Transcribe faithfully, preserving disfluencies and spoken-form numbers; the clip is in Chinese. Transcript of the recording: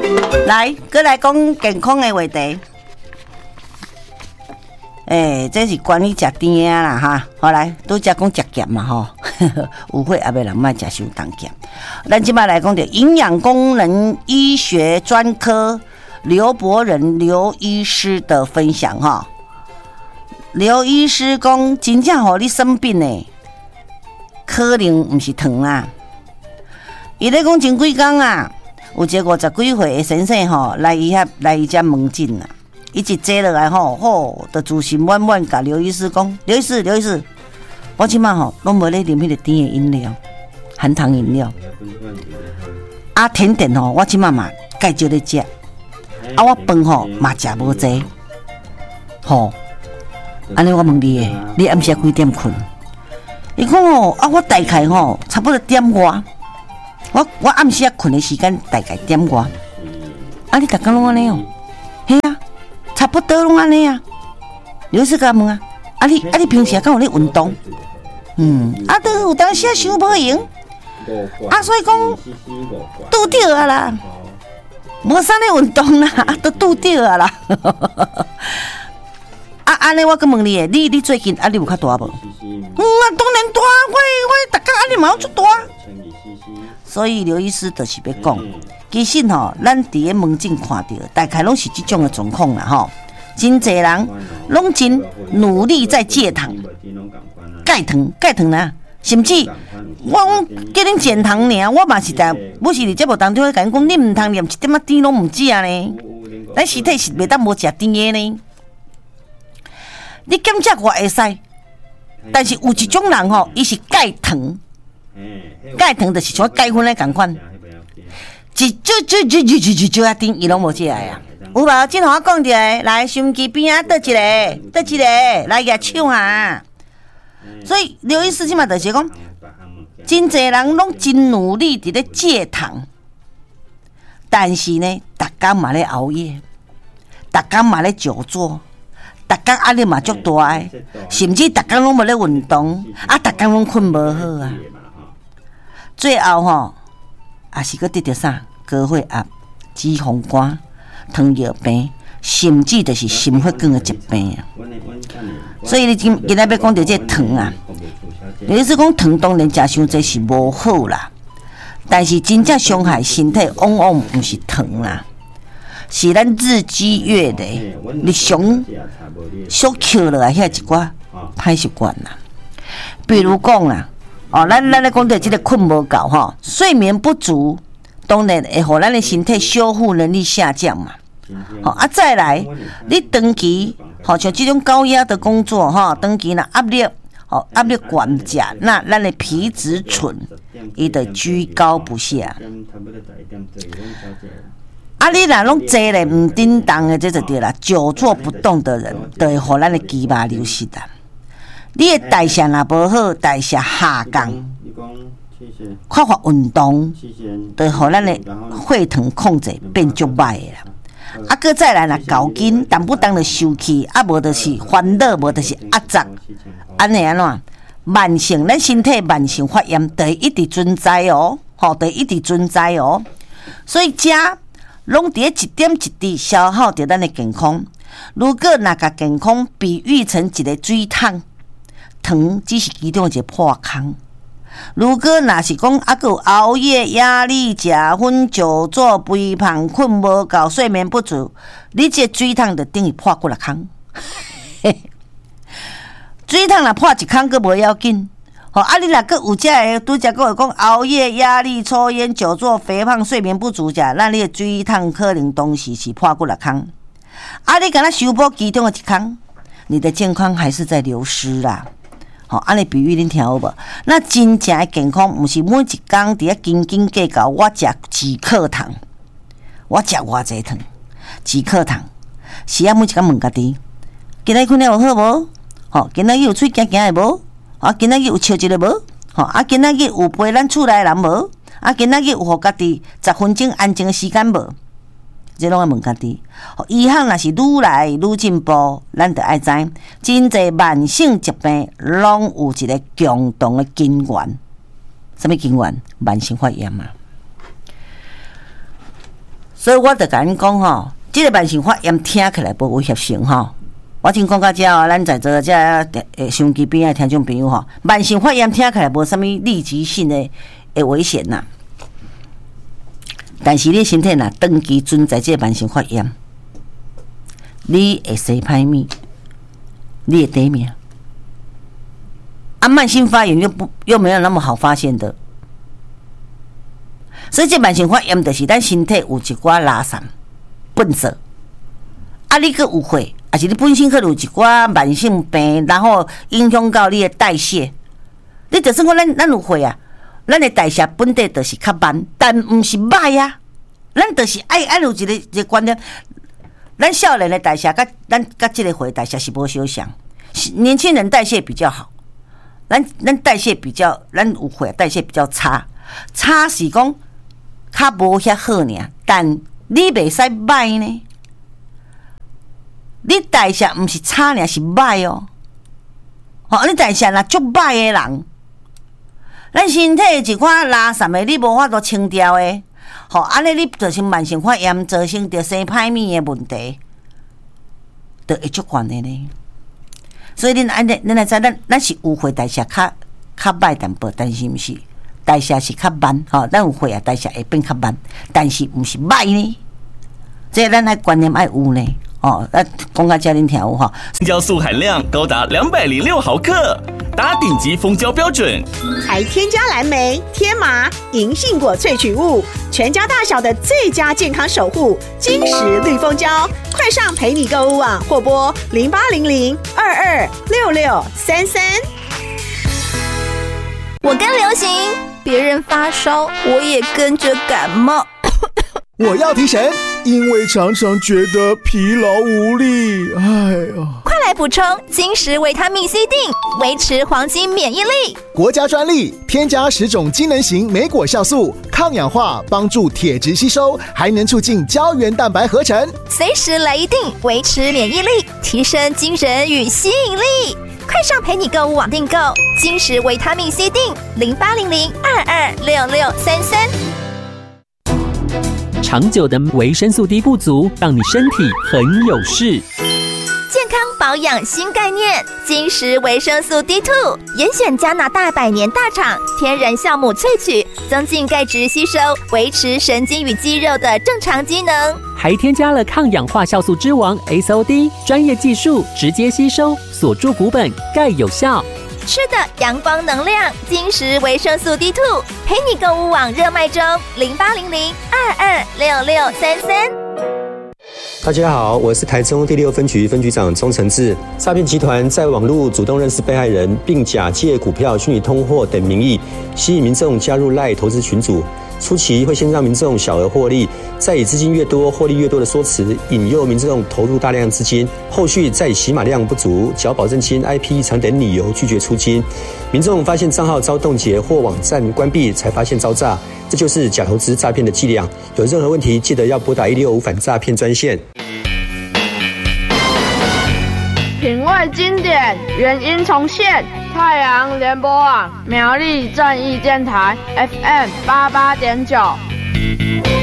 来，搁来讲健康的话题。诶、欸，这是关于食甜的啦哈。好来，拄则讲食咸嘛吼，有血也袂人莫食伤重咸。咱即摆来讲着营养功能医学专科刘伯仁刘医师的分享哈。刘医师讲，真正吼你生病呢，可能毋是糖啦。伊咧讲前几工啊，有一个五十几岁的先生吼来伊遐来伊遮门诊啦。伊一坐落来吼，吼，就自信满满，甲刘医师讲：刘医师，刘医师，我即摆吼拢无咧啉迄个甜的饮料，含糖饮料。啊，甜点吼，我即摆嘛介少咧食，啊，我饭吼嘛食无济，吼。安尼我问你诶，你暗时几点困？伊讲吼，啊，我大概吼差不多点外，我我暗时困的时间大概点外。啊，你逐工拢安尼哦？嘿啊。差不多拢安尼啊，刘医师甲问啊，啊你啊你平时敢有咧运动？嗯，啊都有当时想无闲，啊所以讲拄着啊啦，无啥咧运动啦，啊都拄着啊啦。啊安尼我佮问你诶，你你最近啊你有较大无？嗯啊当然大，我我逐工啊你嘛有足大。所以刘医师就是要讲。其实吼，咱伫咧门诊看到，大概拢是即种的状况啦吼。真侪人拢真努力在戒糖、戒糖、戒糖啦，甚至我叫恁减糖尔，我嘛是在，我是伫节目当中甲恁讲，你毋通连一点仔甜拢毋食呢，咱身体是袂当无食甜的呢。你减食我会使，但是有一种人吼，伊是戒糖，戒糖就是像戒薰咧共款。一就就就就就就就啊甜，伊拢无食的啊。有无？真互我讲着诶，来收音机边啊，倒一个，倒一个，来举手哈。所以刘医师即嘛就是讲，真侪人拢真努力伫咧戒糖，但是呢，逐工嘛咧熬夜，逐工嘛咧久坐，逐工压力嘛足大诶，甚至逐工拢无咧运动，啊，逐工拢困无好啊。最后吼。也是搁得着啥高血压、脂肪肝、糖尿病，甚至就是心血管的疾病啊。所以你今今仔要讲到这糖啊，你是讲糖当然食伤济是无好啦，但是真正伤害身体往往毋是糖啦，是咱日积月累、日常所扣落来遐一寡歹习惯啦，比如讲啦。哦，咱咱咧讲到即个困无够吼，睡眠不足，当然会互咱的身体修复能力下降嘛。好、哦、啊，再来，你长期好、哦、像这种高压的工作哈，长期若压力，哦压力悬食，那咱的皮质醇伊就居高不下。啊，你若拢坐咧唔叮当的，这就对啦。久坐不动的人，就会互咱的肌肉流失啦。你的代谢若无好，代谢下降，缺乏运动，就互咱的血糖控制变足歹的啦。啊，搁再来若高筋，动不动就生气，啊，无就是烦恼，无就是压榨，安尼安怎？慢性咱身体慢性发炎，就会一直存在哦，吼，就会一直存在哦。所以食拢伫一点一滴消耗着咱的健康。如果若甲健康比喻成一个水桶。糖只是其中一个破空。如果若是讲啊，有熬夜、压力、食薰、久坐、肥胖、困无够、睡眠不足，你这水桶就等于破几落空。水桶若破一空，佫无要紧。吼、哦，啊，你若佫有遮个拄则佫讲熬夜、压力、抽烟、久坐、肥胖、睡眠不足者，那你的水桶可能当时是破几落空。啊，你敢若修补其中的一空，你的健康还是在流失啦。好、哦，安尼比喻恁听好无？那真正的健康，毋是每一工伫遐斤斤计较。我食几克糖，我食偌济糖，几克糖，是啊，每一工问家己，今仔困了有好无？吼、哦，今仔日有喙行行的无？啊，今仔日有笑一个无？吼、哦，啊，今仔日有陪咱厝内人无？啊，今仔日有互家己十分钟安静的时间无？这拢要问家己。医学若是愈来愈进步，咱就爱知，真侪慢性疾病拢有一个共同的根源。什么根源？慢性发炎嘛。 所以我就甲恁讲吼，即、这个慢性发炎听起来无威胁性吼。我先讲到这哦，咱在座这诶收音机边的听众朋友吼，慢性发炎听起来无啥物立即性的诶危险呐。但是你身体若长期存在这慢性发炎，你会生歹物，你会得命。啊，慢性发炎又不又没有那么好发现的，所以这慢性发炎就是咱身体有一寡垃圾粪扫，啊，你佫有血。还是你本身可能有一寡慢性病，然后影响到你的代谢。你就算讲咱咱有血啊，咱的代谢本地就是较慢，但毋是歹啊。咱就是爱爱有一个一个观念，咱少年的代谢甲咱甲这个血代谢是无相像，年轻人代谢比较好，咱咱代谢比较，咱有血代谢比较差，差是讲较无遐好尔，但你袂使歹呢。你代谢毋是差尔，是歹哦。吼，你代谢若足歹的人，咱身体一寡垃圾的，你无法度清掉的，吼，安尼你造成慢性发炎，造成着生歹物的问题，就会足悬的呢。所以恁安尼，恁来知，咱咱是有血代谢较较歹淡薄，但是毋是代谢是较慢，吼，咱有血啊，代谢会变较慢，但是毋是歹呢。这咱爱观念爱有呢。哦，那讲到这恁听有哈， 蜂胶素含量高达两百零六毫克，达顶级蜂胶标准， 还添加蓝莓、天麻、银杏果萃取物，全家大小的最佳健康守护，金石绿蜂胶，快上陪你购物网或拨零八零零二二六六三三。 我跟流行，别人发烧，我也跟着感冒。 我要提神，因为常常觉得疲劳无力。哎呀， 快来补充金石维他命 C 锭，维持黄金免疫力。 国家专利，添加十种机能型莓果酵素，抗氧化，帮助铁质吸收，还能促进胶原蛋白合成。 随时来一锭，维持免疫力，提升精神与吸引力。快上陪你购物网订购金石维他命 C 锭，零八零零二二六六三三。 长久的维生素 D 不足，让你身体很有事。 健康保养新概念，金石维生素 D 二 严选加拿大百年大厂天然酵母萃取，增进钙质吸收，维持神经与肌肉的正常机能， 还添加了抗氧化酵素之王 S O D， 专业技术直接吸收，锁住骨本，钙有效。 吃的阳光能量，金石维生素 D 二 陪你购物网热卖中，零八零零二二六六三三。 大家好，我是台中第六分局分局长钟承志。诈骗集团在网络主动认识被害人，并假借股票、虚拟通货等名义，吸引民众加入赖投资群组。初期会先让民众小额获利，再以资金越多、获利越多的说辞，引诱民众投入大量资金，后续再以起码量不足、缴保证金、I P 异常等理由拒绝出金。民众发现账号遭冻结或网站关闭，才发现遭诈，这就是假投资诈骗的伎俩。有任何问题，记得要拨打一六五反诈骗专线。 品味经典，原音重现。太阳联播网苗栗正义电台 F M 八八点九。